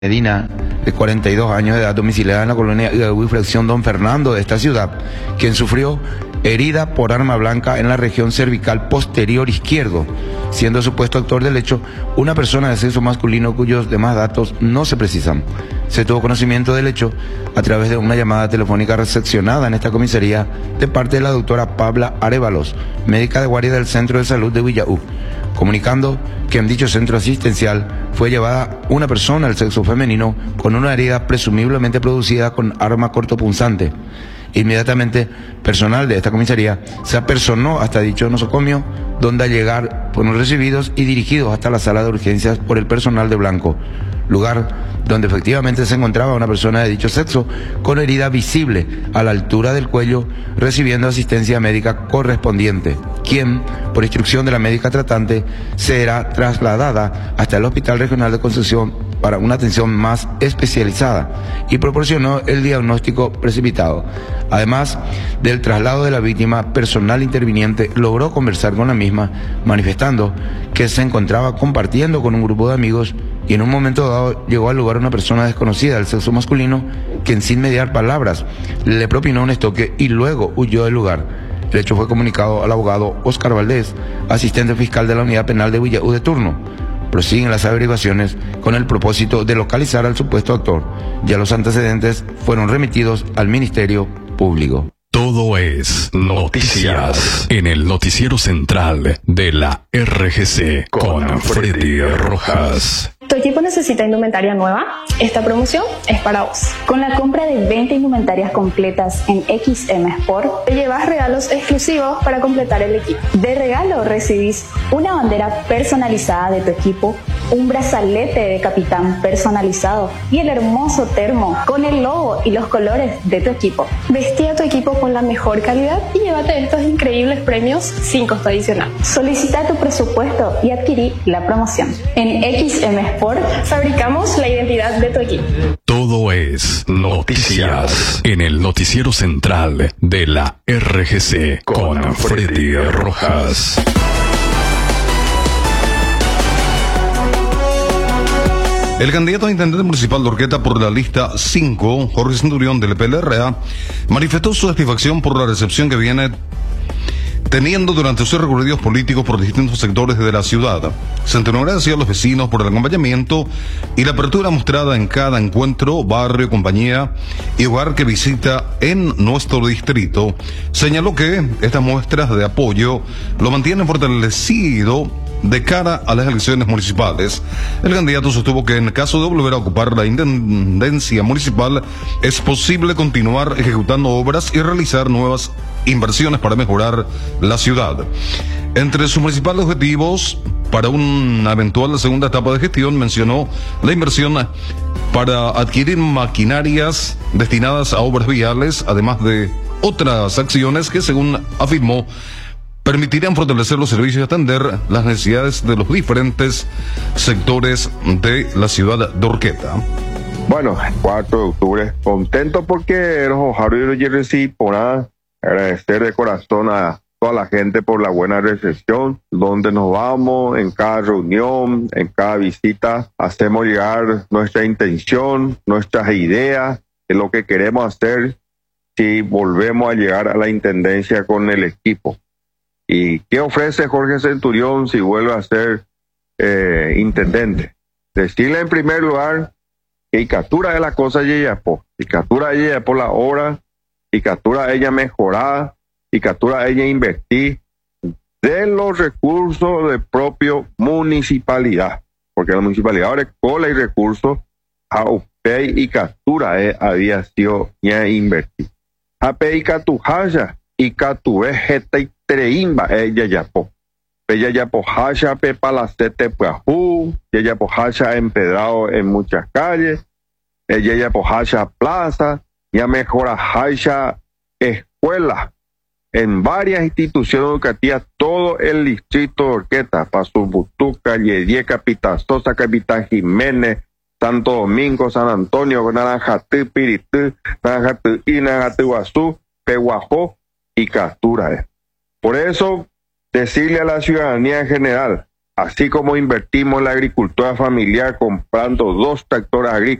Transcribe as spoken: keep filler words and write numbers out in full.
Medina, de cuarenta y dos años de edad, domiciliada en la colonia Igahui, fracción Don Fernando de esta ciudad, quien sufrió herida por arma blanca en la región cervical posterior izquierdo, siendo supuesto actor del hecho una persona de sexo masculino cuyos demás datos no se precisan. Se tuvo conocimiento del hecho a través de una llamada telefónica recepcionada en esta comisaría de parte de la doctora Pabla Arévalos, médica de guardia del Centro de Salud de Villaú, comunicando que en dicho centro asistencial fue llevada una persona del sexo femenino con una herida presumiblemente producida con arma cortopunzante. Inmediatamente, personal de esta comisaría se apersonó hasta dicho nosocomio, donde al llegar fueron recibidos y dirigidos hasta la sala de urgencias por el personal de blanco, lugar donde efectivamente se encontraba una persona de dicho sexo con herida visible a la altura del cuello, recibiendo asistencia médica correspondiente, quien, por instrucción de la médica tratante, será trasladada hasta el Hospital Regional de Concepción para una atención más especializada y proporcionó el diagnóstico precipitado. Además del traslado de la víctima, personal interviniente logró conversar con la misma, manifestando que se encontraba compartiendo con un grupo de amigos y en un momento dado llegó al lugar una persona desconocida del sexo masculino, quien sin mediar palabras le propinó un estoque y luego huyó del lugar. El hecho fue comunicado al abogado Oscar Valdés, asistente fiscal de la Unidad Penal de Villaú de turno. Prosiguen las averiguaciones con el propósito de localizar al supuesto actor. Ya los antecedentes fueron remitidos al Ministerio Público. Todo es noticias en el noticiero central de la R G C con Freddy Rojas. ¿Tu equipo necesita indumentaria nueva? Esta promoción es para vos. Con la compra de veinte indumentarias completas en X M Sport, te llevas regalos exclusivos para completar el equipo. De regalo recibís una bandera personalizada de tu equipo, un brazalete de capitán personalizado y el hermoso termo con el logo y los colores de tu equipo. Vestí a tu equipo con la mejor calidad y llévate estos increíbles premios sin costo adicional. Solicita tu presupuesto y adquirí la promoción. En X M Sport fabricamos la identidad de tu equipo. Todo es noticias en el noticiero central de la R G C con Freddy Rojas. El candidato a intendente municipal de Urqueta por la lista cinco, Jorge Centurión del P L R A, manifestó su satisfacción por la recepción que viene teniendo durante sus recorridos políticos por distintos sectores de la ciudad. Centurión agradeció a los vecinos por el acompañamiento y la apertura mostrada en cada encuentro, barrio, compañía y hogar que visita en nuestro distrito. Señaló que estas muestras de apoyo lo mantienen fortalecido de cara a las elecciones municipales. El candidato sostuvo que en caso de volver a ocupar la intendencia municipal es posible continuar ejecutando obras y realizar nuevas inversiones para mejorar la ciudad. Entre sus principales objetivos para una eventual segunda etapa de gestión mencionó la inversión para adquirir maquinarias destinadas a obras viales, además de otras acciones que, según afirmó, permitirán fortalecer los servicios y atender las necesidades de los diferentes sectores de la ciudad de Urqueta. Bueno, cuatro de octubre, contento porque los ojaros y los por agradecer de corazón a toda la gente por la buena recepción, donde nos vamos, en cada reunión, en cada visita, hacemos llegar nuestra intención, nuestras ideas de lo que queremos hacer si volvemos a llegar a la intendencia con el equipo. ¿Y qué ofrece Jorge Centurión si vuelve a ser eh, intendente? Decirle en primer lugar que y captura de la cosa Yeyapo, y captura ella por la obra, y captura ella mejorar, y captura ella invertir de los recursos de propio municipalidad, porque la municipalidad ahora cola y recursos a U P E y captura eh, había sido ya invertir. A P y catujaya y catue jeta y treimba ella ya po. Ella ya po hasha pe palacete puajú, ella po hasha empedrado en muchas calles, ella ya po hasha plaza, ya mejora hasha escuela en varias instituciones educativas, todo el distrito de Urqueta, Pasubutuca, Yedie, Capitán Sosa, Capitán Jiménez, Santo Domingo, San Antonio, Naranjatí, Pirití, Naranjatí y Naranjatiguazú, Peguajó y Castura. Por eso, decirle a la ciudadanía en general, así como invertimos en la agricultura familiar comprando dos tractores agrícolas